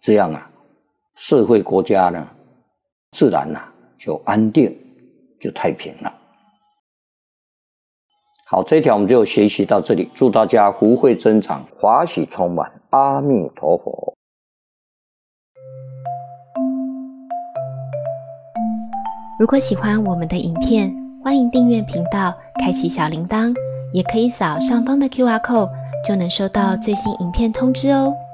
这样社会国家呢，自然就安定，就太平了。好，这一条我们就学习到这里，祝大家福慧增长，华喜充满，阿弥陀佛。 如果喜欢我们的影片，欢迎订阅频道，开启小铃铛，也可以扫上方的 QR code，就能收到最新影片通知哦。